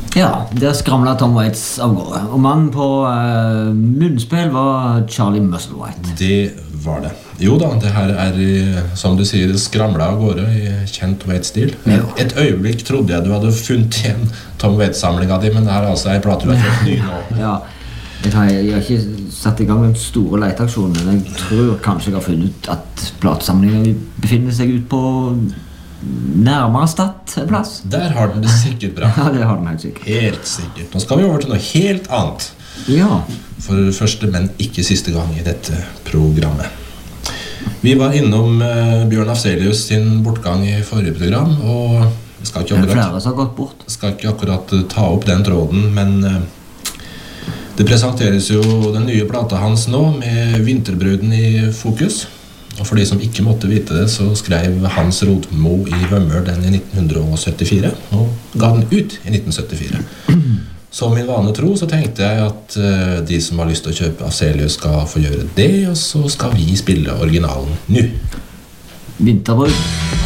Ja, der skramlet Tom Waits av gårde. Og mannen på munnspill var Charlie Musselwhite. Det var det. Jo da, det her som du sier, skramlet av gårde i kjent Waits-stil. Et øyeblikk trodde jeg du hadde funnet igjen Tom Waits-samlingen din, men det her altså en plate du har kjøpt ny nå. Ja, jeg har ikke satt i gang den store leteaksjonen, men jeg tror kanskje jeg har funnet ut at platesamlingen befinner seg ut på nærmere Stad en plass. Der har den det sikkert bra. Ja, det har den helt sikkert. Helt sikkert. Nå skal vi over til noe helt annet. Ja. For første, men ikke siste gang i dette programmet. Vi var innom Bjørn Afzelius sin bortgang i forrige program, og skal ikke akkurat ta opp den tråden, men det presenteres jo den nye plata hans nå med Vinterbruden i fokus. Og for de som ikke måtte vite det, så skrev Hans Rodmo i Vømmøl den i 1974, og ga den ut i 1974. Som min vane tro, så tenkte jeg at de som har lyst til å kjøpe Afzelius skal få gjøre det, og så skal vi spille originalen nå. Vinterbruden.